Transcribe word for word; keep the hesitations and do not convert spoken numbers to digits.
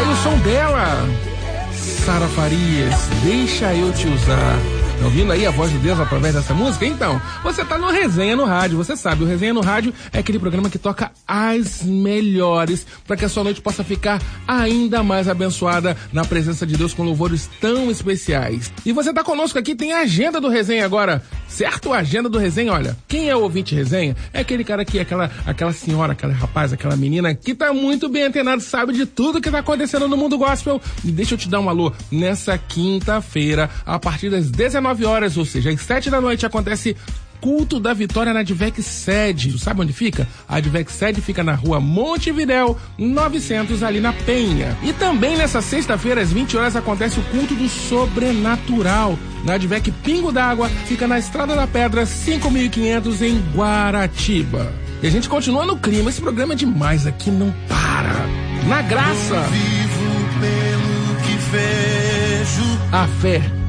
aí o som dela, Sara Farias, Deixa Eu Te Usar. Tá ouvindo aí a voz de Deus através dessa música? Então, você tá no Resenha no Rádio, você sabe, o Resenha no Rádio é aquele programa que toca as melhores para que a sua noite possa ficar ainda mais abençoada na presença de Deus com louvores tão especiais. E você tá conosco aqui, tem a agenda do Resenha agora, certo? A agenda do Resenha, olha, quem é o ouvinte Resenha? É aquele cara aqui, aquela, aquela senhora, aquele rapaz, aquela menina que tá muito bem antenado, sabe de tudo que tá acontecendo no mundo gospel. E deixa eu te dar um alô, nessa quinta-feira, a partir das dezenove horas, ou seja, às sete da noite, acontece Culto da Vitória na Advec Sede. Sabe onde fica? A Advec Sede fica na rua Montevidéu, novecentos, ali na Penha. E também nessa sexta-feira, às vinte horas, acontece o Culto do Sobrenatural na Advec Pingo d'Água, fica na Estrada da Pedra, cinco mil e quinhentos, em Guaratiba. E a gente continua no clima, esse programa é demais, aqui não para. Na graça, eu vivo pelo que vejo. a fé